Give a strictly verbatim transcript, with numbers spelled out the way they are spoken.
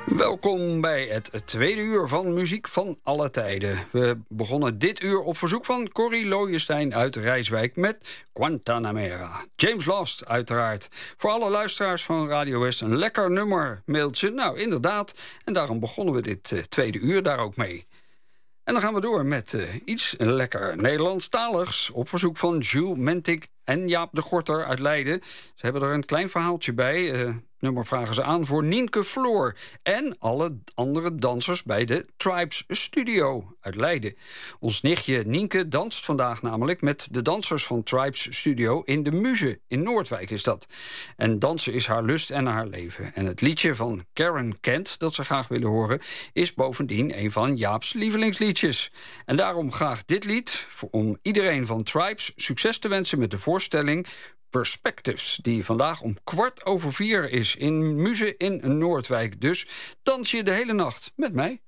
Welkom bij het tweede uur van Muziek van alle tijden. We begonnen dit uur op verzoek van Corrie Looijenstein uit Rijswijk met Guantanamera. James Last, uiteraard. Voor alle luisteraars van Radio West een lekker nummer, mailt ze. Nou, inderdaad. En daarom begonnen we dit uh, tweede uur daar ook mee. En dan gaan we door met uh, iets lekker Nederlandstaligs op verzoek van Jules Mentik en Jaap de Gorter uit Leiden. Ze hebben er een klein verhaaltje bij. Uh, nummer vragen ze aan voor Nienke Floor en alle andere dansers bij de Tribes Studio uit Leiden. Ons nichtje Nienke danst vandaag namelijk met de dansers van Tribes Studio in de Muze. In Noordwijk is dat. En dansen is haar lust en haar leven. En het liedje van Karen Kent dat ze graag willen horen is bovendien een van Jaap's lievelingsliedjes. En daarom graag dit lied om iedereen van Tribes succes te wensen met de voorstelling Perspectives, die vandaag om kwart over vier is in Muze in Noordwijk. Dus dans je de hele nacht met mij.